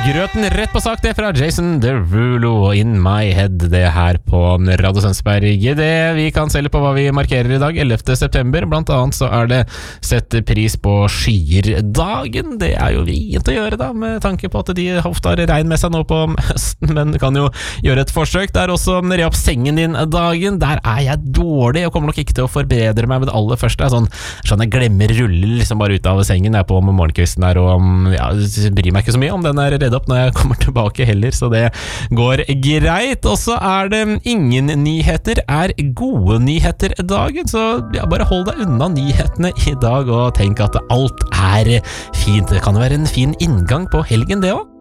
Grøten rett på sak, det fra Jason Derulo og In My Head, det her på Radio Sønsberg. Det vi kan selge på hva vi markerer i dag, 11. september, blant annet så er det sett pris på skyer-dagen. Det er jo vrient å gjøre da, med tanke på at de ofte har regn med seg nå på høsten, men kan jo gjøre et forsøk. Det er også re opp sengen din-dagen. Der er jeg dårlig, og kommer nok ikke til å forbedre meg med det aller første. Sånn jeg glemmer ruller liksom bare ut av sengen jeg er på om morgenkvisten her, og ja, bryr meg ikke så mye om den er redd opp når jeg kommer tilbake heller, så det går greit. Og så er det ingen nyheter er gode nyheter dagen, så ja, bare hold deg unna nyhetene i dag og tenk at alt er fint. Det kan jo være en fin inngang på helgen det også.